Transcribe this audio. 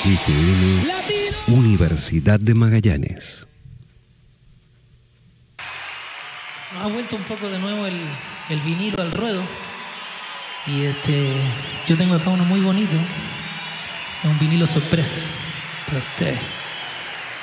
FM, Universidad de Magallanes. Ha vuelto un poco de nuevo el vinilo al ruedo. Y yo tengo acá uno muy bonito. Es un vinilo sorpresa para ustedes.